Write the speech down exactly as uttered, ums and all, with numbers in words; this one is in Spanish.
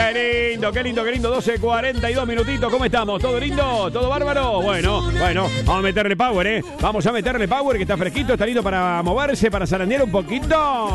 Qué lindo, qué lindo, qué lindo. doce cuarenta y dos minutitos. ¿Cómo estamos? ¿Todo lindo? ¿Todo bárbaro? Bueno, bueno, vamos a meterle power, ¿eh? Vamos a meterle power, que está fresquito, está lindo para moverse, para zarandear un poquito.